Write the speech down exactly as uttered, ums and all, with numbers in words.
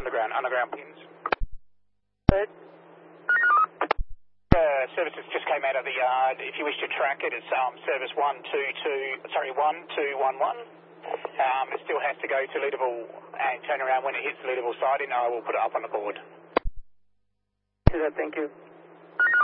underground, underground pins. Good. Uh, services just came out of the yard. If you wish to track it, it's um, service one two two, sorry, one two one one. Um, it still has to go to Leaderville and turn around when it hits the Leaderville siding. I will put it up on the board. Thank you.